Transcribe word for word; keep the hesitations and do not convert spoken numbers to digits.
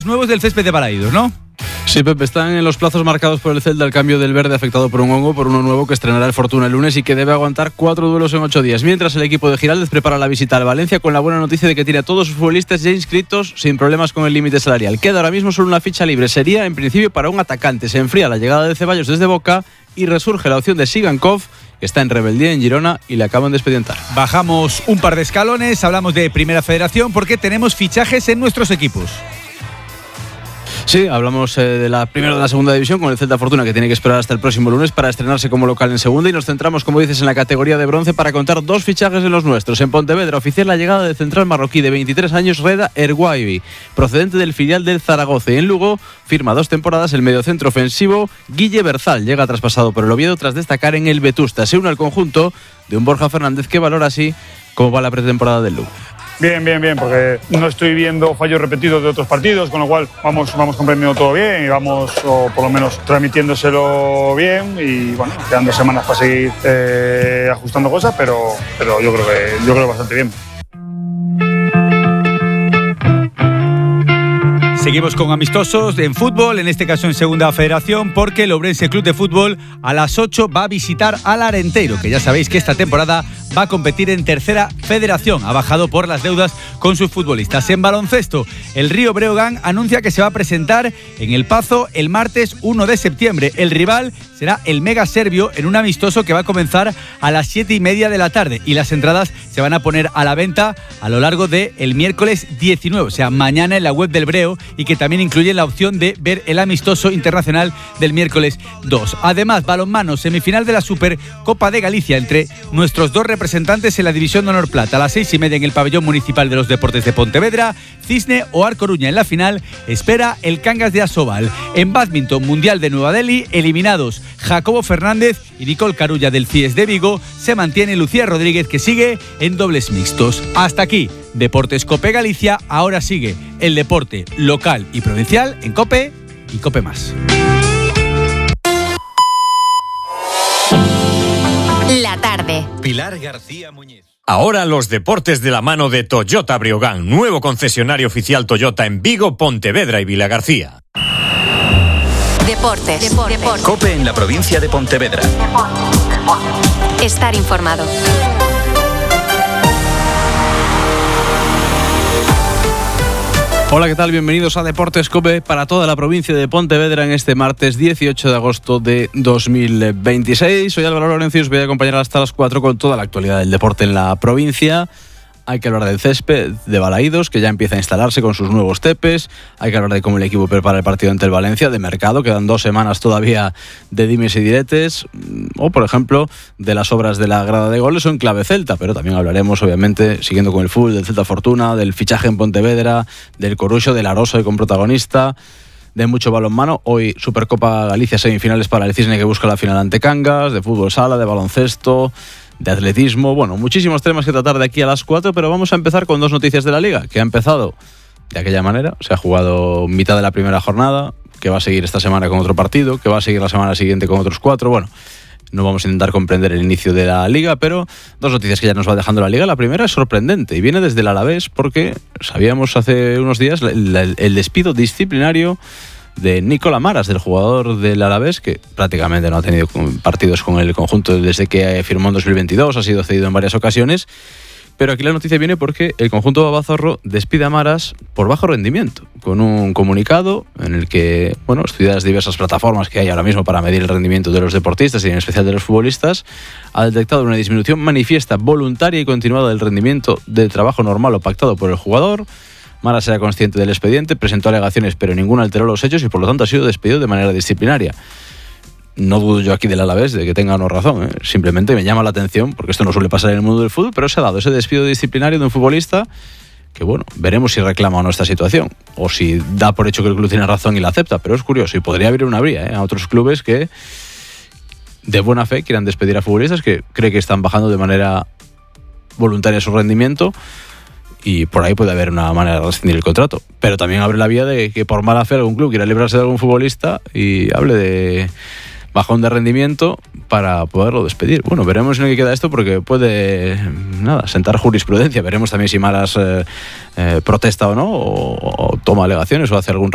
nuevos del césped de Balaídos, ¿no? Sí, Pepe, están en los plazos marcados por el Celta el cambio del verde afectado por un hongo por uno nuevo que estrenará el Fortuna el lunes y que debe aguantar cuatro duelos en ocho días. Mientras el equipo de Giraldez prepara la visita al Valencia con la buena noticia de que tiene a todos sus futbolistas ya inscritos sin problemas con el límite salarial. Queda ahora mismo solo una ficha libre. Sería en principio para un atacante. Se enfría la llegada de Ceballos desde Boca y resurge la opción de Sigankov, que está en rebeldía en Girona y le acaban de expedientar. Bajamos un par de escalones, hablamos de Primera Federación porque tenemos fichajes en nuestros equipos. Sí, hablamos eh, de la primera de la segunda división con el Celta Fortuna, que tiene que esperar hasta el próximo lunes para estrenarse como local en segunda, y nos centramos, como dices, en la categoría de bronce para contar dos fichajes de los nuestros. En Pontevedra, oficial la llegada del central marroquí de veintitrés años, Reda Erguaibi, procedente del filial del Zaragoza, y en Lugo firma dos temporadas el mediocentro ofensivo Guille Berzal, llega traspasado por el Oviedo tras destacar en el Vetusta. Se une al conjunto de un Borja Fernández que valora así cómo va la pretemporada del Lugo. Bien, bien, bien, porque no estoy viendo fallos repetidos de otros partidos, con lo cual vamos, vamos comprendiendo todo bien y vamos, o por lo menos, transmitiéndoselo bien, y bueno, quedan dos semanas para seguir eh, ajustando cosas, pero, pero yo creo que yo creo bastante bien. Seguimos con amistosos en fútbol, en este caso en Segunda Federación, porque el Ourense Club de Fútbol a las ocho va a visitar al Arenteiro, que ya sabéis que esta temporada va a competir en Tercera Federación. Ha bajado por las deudas con sus futbolistas. En baloncesto, el Río Breogán anuncia que se va a presentar en El Pazo el martes uno de septiembre. El rival será el Mega Serbio en un amistoso que va a comenzar a las siete y media de la tarde, y las entradas se van a poner a la venta a lo largo del miércoles diecinueve, o sea, mañana, en la web del Breo, y que también incluye la opción de ver el amistoso internacional del miércoles dos. Además, balonmano, semifinal de la Supercopa de Galicia entre nuestros dos representantes en la División de Honor Plata. A las seis y media en el Pabellón Municipal de los Deportes de Pontevedra, Cisne o A Coruña. En la final espera el Cangas de Asobal. En bádminton, Mundial de Nueva Delhi, eliminados Jacobo Fernández y Nicole Carulla del C I E S de Vigo, se mantiene Lucía Rodríguez, que sigue en dobles mixtos. Hasta aquí Deportes COPE Galicia. Ahora sigue el deporte local y provincial en COPE y COPE Más. La tarde. Pilar García Muñiz. Ahora los deportes de la mano de Toyota Breogán, nuevo concesionario oficial Toyota en Vigo, Pontevedra y Vilagarcía. Deportes. Deportes. Deportes. COPE en la provincia de Pontevedra. Deportes. Deportes. Estar informado. Hola, ¿qué tal? Bienvenidos a Deportes COPE para toda la provincia de Pontevedra en este martes dieciocho de agosto de dos mil veintiséis. Soy Álvaro Lorenzo y os voy a acompañar hasta las cuatro con toda la actualidad del deporte en la provincia. Hay que hablar del césped de Balaídos, que ya empieza a instalarse con sus nuevos tepes. Hay que hablar de cómo el equipo prepara el partido ante el Valencia, de mercado, quedan dos semanas todavía de dimes y diretes. O, por ejemplo, de las obras de la grada de goles o en clave celta. Pero también hablaremos, obviamente, siguiendo con el fútbol, del Celta Fortuna, del fichaje en Pontevedra, del Coruxo, del Arosa con protagonista, de mucho balonmano. Hoy Supercopa Galicia, semifinales para el Cisne, que busca la final ante Cangas, de fútbol sala, de baloncesto, de atletismo. Bueno, muchísimos temas que tratar de aquí a las cuatro, pero vamos a empezar con dos noticias de la Liga, que ha empezado de aquella manera. Se ha jugado mitad de la primera jornada, que va a seguir esta semana con otro partido, que va a seguir la semana siguiente con otros cuatro. Bueno, no vamos a intentar comprender el inicio de la Liga, pero dos noticias que ya nos va dejando la Liga. La primera es sorprendente y viene desde el Alavés, porque sabíamos hace unos días el, el, el despido disciplinario de Nicolás Maras, del jugador del Alavés, que prácticamente no ha tenido partidos con el conjunto desde que firmó en dos mil veintidós, ha sido cedido en varias ocasiones. Pero aquí la noticia viene porque el conjunto babazorro despide a Maras por bajo rendimiento, con un comunicado en el que, bueno, estudia las diversas plataformas que hay ahora mismo para medir el rendimiento de los deportistas y en especial de los futbolistas, ha detectado una disminución manifiesta, voluntaria y continuada del rendimiento del trabajo normal o pactado por el jugador. Maras era consciente del expediente, presentó alegaciones, pero ninguno alteró los hechos y por lo tanto ha sido despedido de manera disciplinaria. No dudo yo aquí del Alavés de que tenga o no razón, ¿eh? Simplemente me llama la atención, porque esto no suele pasar en el mundo del fútbol, pero se ha dado ese despido disciplinario de un futbolista que, bueno, veremos si reclama o no esta situación, o si da por hecho que el club tiene razón y la acepta, pero es curioso y podría haber una vía, ¿eh? a otros clubes que de buena fe quieran despedir a futbolistas que cree que están bajando de manera voluntaria su rendimiento, y por ahí puede haber una manera de rescindir el contrato. Pero también abre la vía de que por mala fe algún club quiera librarse de algún futbolista y hable de bajón de rendimiento para poderlo despedir. Bueno, veremos en qué queda esto, porque puede, nada, sentar jurisprudencia. Veremos también si Maras eh, eh, protesta o no, o, o toma alegaciones o hace algún